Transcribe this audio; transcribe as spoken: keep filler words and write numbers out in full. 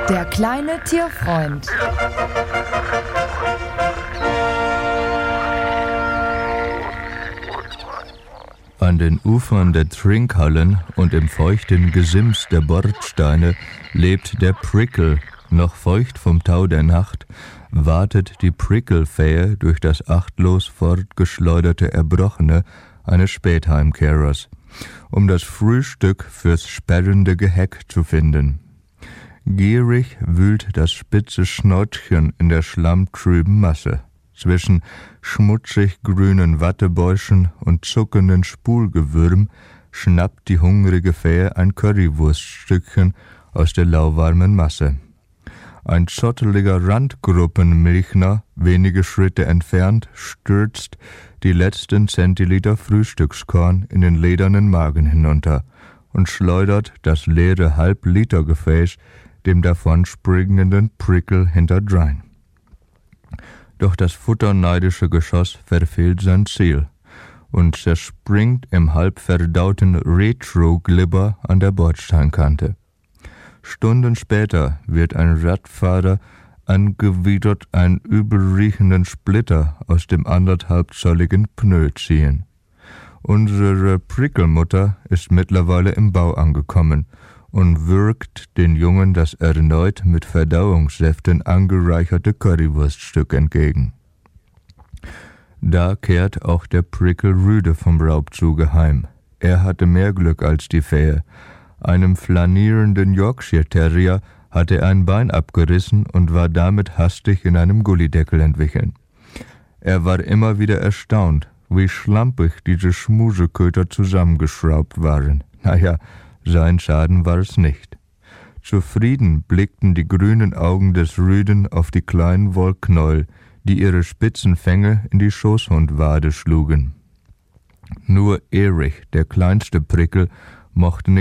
Der kleine Tierfreund. An den Ufern der Trinkhallen und im feuchten Gesims der Bordsteine lebt der Prickle, noch feucht vom Tau der Nacht, wartet die Prickle-Fähe durch das achtlos fortgeschleuderte Erbrochene eines Spätheimkehrers, um das Frühstück fürs sperrende Geheck zu finden. Gierig wühlt das spitze Schnautchen in der schlammtrüben Masse. Zwischen schmutzig grünen Wattebäuschen und zuckenden Spulgewürm schnappt die hungrige Fähe ein Currywurststückchen aus der lauwarmen Masse. Ein zotteliger Randgruppenmilchner, wenige Schritte entfernt, stürzt die letzten Zentiliter Frühstückskorn in den ledernen Magen hinunter und schleudert das leere Halb-Liter-Gefäß dem davonspringenden Prickle hinterdrein. Doch das futterneidische Geschoss verfehlt sein Ziel und zerspringt im halbverdauten Retro-Glibber an der Bordsteinkante. Stunden später wird ein Radfahrer angewidert einen übelriechenden Splitter aus dem anderthalbzolligen Pneu ziehen. Unsere Prickle-Mutter ist mittlerweile im Bau angekommen und würgt den Jungen das erneut mit Verdauungssäften angereicherte Currywurststück entgegen. Da kehrt auch der Prickle rüde vom Raubzuge heim. Er hatte mehr Glück als die Fähe. Einem flanierenden Yorkshire Terrier hatte er ein Bein abgerissen und war damit hastig in einem Gullideckel entwichen. Er war immer wieder erstaunt, wie schlampig diese Schmuseköter zusammengeschraubt waren. Naja, sein Schaden war es nicht. Zufrieden blickten die grünen Augen des Rüden auf die kleinen Wollknäuel, die ihre spitzen Fänge in die Schoßhundwade schlugen. Nur Erich, der kleinste Prickle, mochte